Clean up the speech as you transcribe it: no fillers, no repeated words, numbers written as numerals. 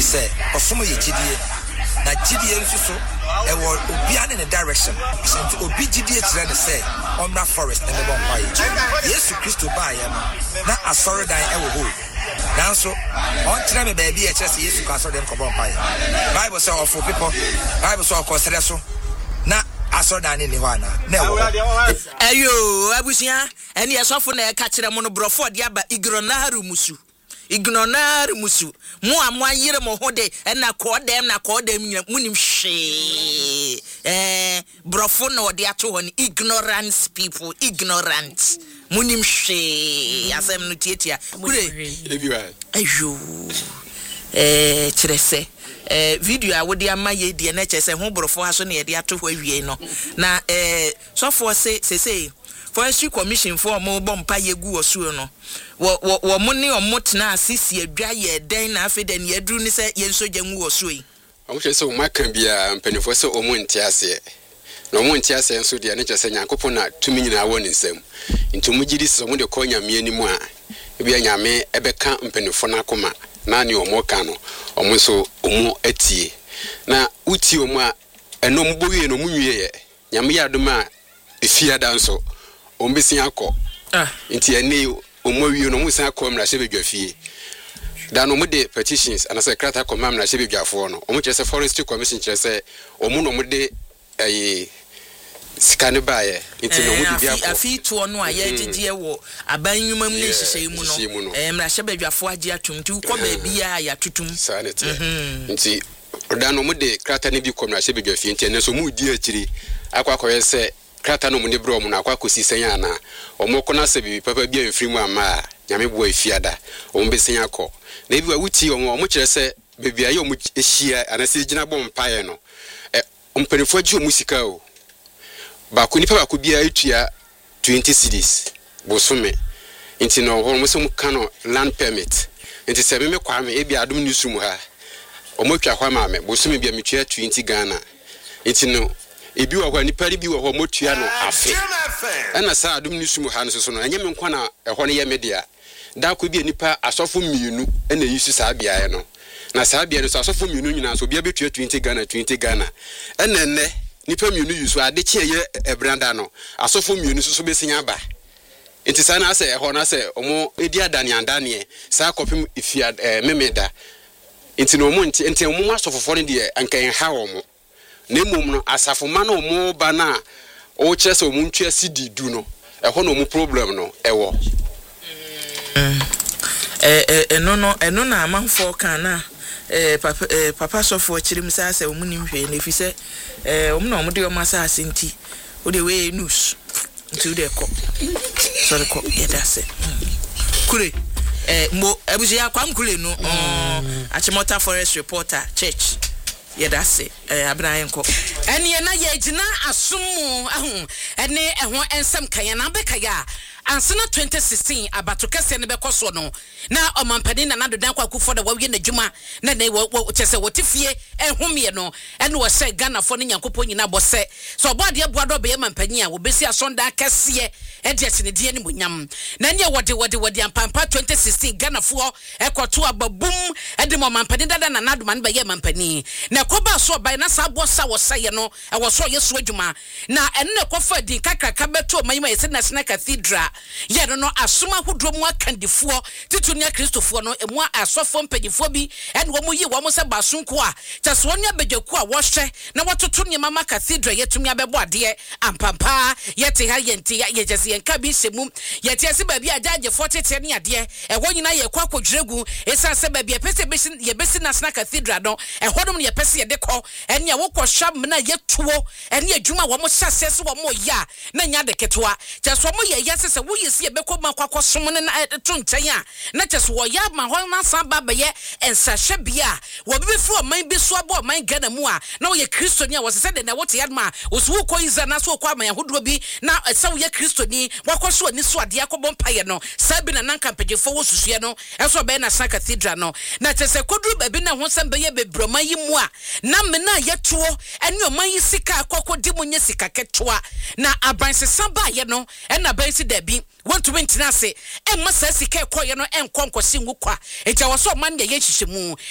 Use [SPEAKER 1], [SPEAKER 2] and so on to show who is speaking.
[SPEAKER 1] say ofomo ye gidie na gidie nso so e wo obia ne direction so obi gidie tire ne say omra forest and the bonfire Yesu Kristo ba ya na asori dan e wo ho nanso on tire me baby e chese Yesu ka asori dem ko bonfire Bible say of people Bible say of kosere so na asori ni hwana na wo
[SPEAKER 2] ayo abusia ene yesofo na e ka kire mo no brofo de aba ignonaru musu mu amwayire mo hode na kodem munim hwe brofo na ode ato hon ignorance people ignorant munim hwe asem no tietia kure ayo chirese video a wodi ama ye de na chese ho brofo aso na ye de ato ho awie no na sofo say Forestry Commission for mo bompa yegu osuo no wo mo ne omotena asisi adwa ye den na afi den ye duru ni se ye nso gyanwu osuo yi
[SPEAKER 3] omo chese o maka bia mpanifo se o mo ntiase na o mo ntiase nso de ne chese nyankopon na tumi nyina wo ne nsam nti mo gidi se o mo de ko nyame animu a bia nyame ebeka mpanifo na akoma na ne o mo ka no o mo so o mo atie na uti o mo a eno mo bowie no mo nwie ye nyame ya doma efia danso ombesi akọ nti ene omowie no musan akọ mra shebedwafie da no mude petitions and say krata koma mra shebedwafo no omo kire se Forestry Commission kire se omo no mude sikane baaye nti no mude bia
[SPEAKER 2] afi to no aye gigye wo abanyumam ne hihye mu no mra shebedwafo agi atum nti ukọ ba bia ya tutum
[SPEAKER 3] sanete nti da no mude krata ne bi kọ mra shebedwafie nti ene so mu di akiri akwa se krata no munde bro mu na akwa kosisen ana omoko na sebi papa bia mfirimu ama nyame bo afiada ombesen akọ na ebi wa wuti omo kire se bebia ye omo ehia anase gina bom pae no ompanifo agi omo sika o ba ko nipa ba ko bia etua 20 cedis bosome nti no ho mo se mu kano land permit nti se me kwa me ebi adom ni sum ha omo twa kwa ma me bosome bia metua 20 Ghana nti no ebi wa kwa nipa bi wa ho motua no afe ana sa adum ni sumu ha no so no enye me nkwa na eho ne ye media da ko bi nipa asofo mienu na yisu sa bia ye no na sa bia no so asofo mienu nyina so bia betua 20 Ghana ena ne nipa mienu yisu ade che ye ebranda no asofo mienu so besinya ba enti sa na ase eho na se omo edi adane sa kopim ifia memeda enti no mo enti omo asofo ne de ankan ha omo nemum no asafoma no mo ba na o chese o muntwa sidi du no eho no mo problem no ewo
[SPEAKER 2] eno na amanfo kan na papa sofo chirim sa se o munim hwe na efise o mo no mo de o masa asenti o de we news nti de ko sorry ko yeda se kure mo abuzi akwam kure no Achimota Forest Reporter Church yeda se abrayen ko ene na ye gina asomu ahu ene eho ensem kaya na bekaya ansana 2016 abato kese ne bekoso no na omampani na nadodan kwa kufo da wawie na djuma na ne chese wotifie ehomie no ene wo se Ghana fo ne nyankopon nyina bose so obode abuado be mampani a wo besi asonda kese e de sene die ne munyam na ne wode ampampa 2016 Ghana fo ekoto ababum e de omampani dada na nadoma ne be ye mampani na koba so bai na sa bosa wo saye no e wo so yeso adwuma na ene ne kofa din kakaka beto mayima yese National Cathedral ye no asoma hodro mu akandifuo titunia Kristofuo no emu asofo mpanyifo bi ene wo mu yi wo mo se basunko a taso ne abegyaku a wo hwe na wototo ne mama cathedral yetumi abebo ade ampampa yete ha yenti ye jese yenka bi semu yete ase ba bi ajaje fortete ne ade e wo nyina ye kwa kodweregu esa se ba bi pese ye besi National Cathedral no e hodom ne ye pese ye de ko ene wo kɔ hwam na yetuo ene adwuma wo mo hyase se wo mo ya na nya de ketwa taso mo ye yese wo yesi ebekoma kwakosom ne na to nkyɛn a na kyɛso wo ya ma ho na san ba bɛyɛ ensahwɛ bia wo bebefu ɔman bi so abo ɔman Ghana mu a na wo yɛ kristoni a wo sɛ de na wo te yadma wo so wo kɔ Israel na so kɔ aman yahodoro bi na sɛ wo yɛ kristoni wakɔso ani so ade akɔbɔ mpaye no saa bi na nanka mpagefo wo susue no ɛso bɛyɛ National Cathedral no na kyɛsɛ koduru ba bi na ho sɛ bɛyɛ bebroma yi mu a na me na yɛtuo ɛne ɔman yi sika akɔkɔ di mu nyɛ sika ketwa na abansesa ba yɛ no ɛna bɛyɛ dabi want to win se emma says he ke koye no enkonkosi ngukwa eja wo so man ye hihye mu